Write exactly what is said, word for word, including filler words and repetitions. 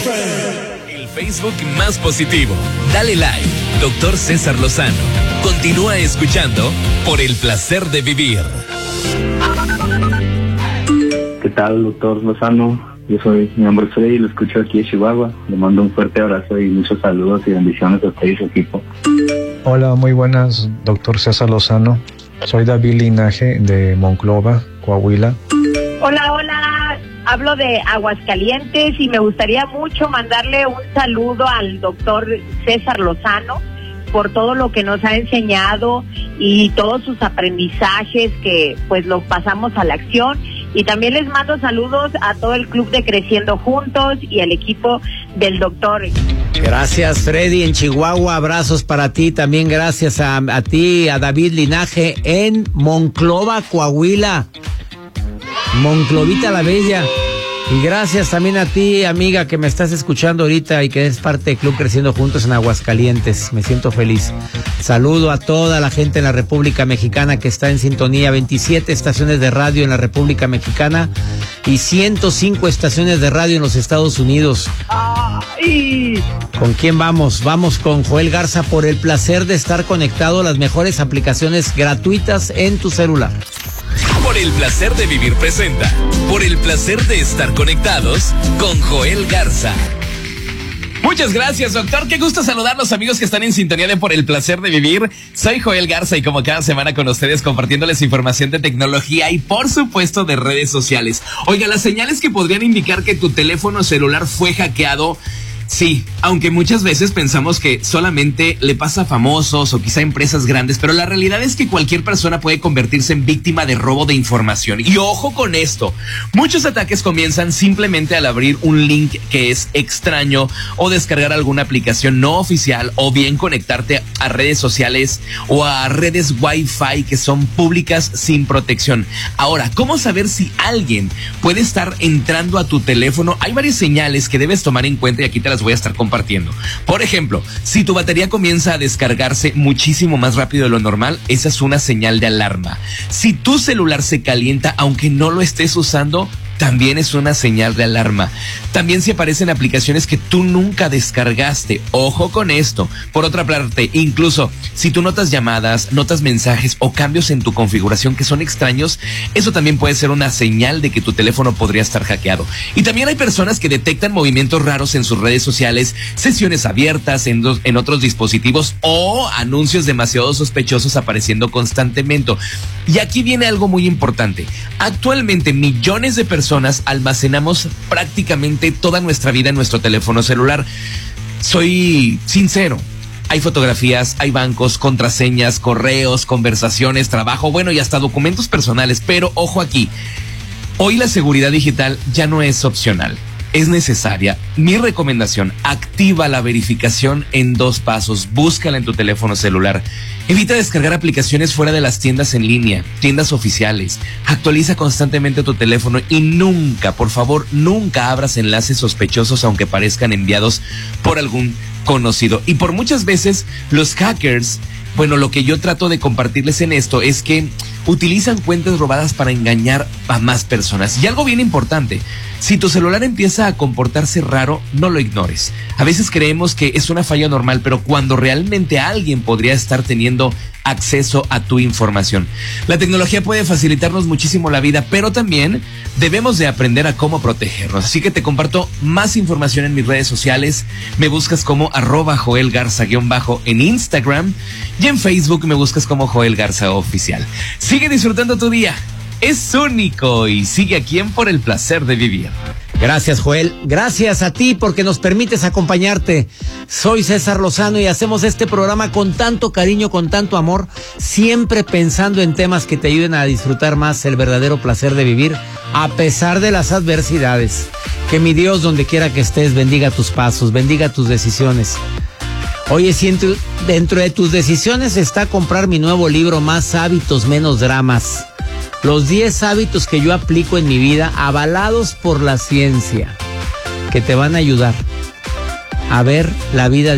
El Facebook más positivo. Dale like, doctor César Lozano. Continúa escuchando Por el Placer de Vivir. ¿Qué tal, doctor Lozano? Yo soy, mi nombre es Freddy y lo escucho aquí en Chihuahua. Le mando un fuerte abrazo y muchos saludos y bendiciones a usted y su equipo. Hola, muy buenas, doctor César Lozano. Soy David Linaje de Monclova, Coahuila. Hola, hola. Hablo de Aguascalientes y me gustaría mucho mandarle un saludo al doctor César Lozano por todo lo que nos ha enseñado y todos sus aprendizajes que pues los pasamos a la acción. Y también les mando saludos a todo el club de Creciendo Juntos y al equipo del doctor. Gracias, Freddy, en Chihuahua. Abrazos para ti. También gracias a, a ti, a David Linaje en Monclova, Coahuila. Monclovita la Bella. Y gracias también a ti, amiga, que me estás escuchando ahorita y que es parte del Club Creciendo Juntos en Aguascalientes. Me siento feliz. Saludo a toda la gente en la República Mexicana que está en sintonía. veintisiete estaciones de radio en la República Mexicana y ciento cinco estaciones de radio en los Estados Unidos. ¡Ay! ¿Con quién vamos? Vamos con Joel Garza por el placer de estar conectado a las mejores aplicaciones gratuitas en tu celular. Por el Placer de Vivir presenta Por el Placer de Estar Conectados con Joel Garza. Muchas gracias, doctor. Qué gusto saludar a los amigos que están en sintonía de Por el Placer de Vivir. Soy Joel Garza y como cada semana con ustedes compartiéndoles información de tecnología y por supuesto de redes sociales. Oiga, las señales que podrían indicar que tu teléfono celular fue hackeado. Sí, aunque muchas veces pensamos que solamente le pasa a famosos o quizá a empresas grandes, pero la realidad es que cualquier persona puede convertirse en víctima de robo de información. Y ojo con esto, muchos ataques comienzan simplemente al abrir un link que es extraño o descargar alguna aplicación no oficial o bien conectarte a redes sociales o a redes Wi-Fi que son públicas sin protección. Ahora, ¿cómo saber si alguien puede estar entrando a tu teléfono? Hay varias señales que debes tomar en cuenta y aquí te las voy a estar compartiendo. Por ejemplo, si tu batería comienza a descargarse muchísimo más rápido de lo normal, esa es una señal de alarma. Si tu celular se calienta aunque no lo estés usando, también es una señal de alarma. También si aparecen aplicaciones que tú nunca descargaste, ojo con esto. Por otra parte, incluso si tú notas llamadas, notas mensajes o cambios en tu configuración que son extraños, eso también puede ser una señal de que tu teléfono podría estar hackeado. Y también hay personas que detectan movimientos raros en sus redes sociales, sesiones abiertas en, dos, en otros dispositivos o anuncios demasiado sospechosos apareciendo constantemente. Y aquí viene algo muy importante. Actualmente millones de personas Personas almacenamos prácticamente toda nuestra vida en nuestro teléfono celular. Soy sincero. Hay fotografías, hay bancos, contraseñas, correos, conversaciones, trabajo, bueno, y hasta documentos personales. Pero ojo aquí, hoy la seguridad digital ya no es opcional, es necesaria. Mi recomendación, activa la verificación en dos pasos. Búscala en tu teléfono celular. Evita descargar aplicaciones fuera de las tiendas en línea, tiendas oficiales. Actualiza constantemente tu teléfono y nunca, por favor, nunca abras enlaces sospechosos aunque parezcan enviados por algún conocido. Y por muchas veces los hackers, bueno, lo que yo trato de compartirles en esto es que utilizan cuentas robadas para engañar a más personas. Y algo bien importante, si tu celular empieza a comportarse raro, no lo ignores. A veces creemos que es una falla normal, pero cuando realmente alguien podría estar teniendo acceso a tu información. La tecnología puede facilitarnos muchísimo la vida, pero también debemos de aprender a cómo protegernos. Así que te comparto más información en mis redes sociales. Me buscas como arroba Joel Garza guión bajo en Instagram y en Facebook me buscas como Joel Garza Oficial. Sigue disfrutando tu día. Es único y sigue aquí en Por el Placer de Vivir. Gracias, Joel. Gracias a ti porque nos permites acompañarte. Soy César Lozano y hacemos este programa con tanto cariño, con tanto amor, siempre pensando en temas que te ayuden a disfrutar más el verdadero placer de vivir, a pesar de las adversidades. Que mi Dios, donde quiera que estés, bendiga tus pasos, bendiga tus decisiones. Oye, si dentro de tus decisiones está comprar mi nuevo libro, Más hábitos, menos dramas. Los diez hábitos que yo aplico en mi vida, avalados por la ciencia, que te van a ayudar a ver la vida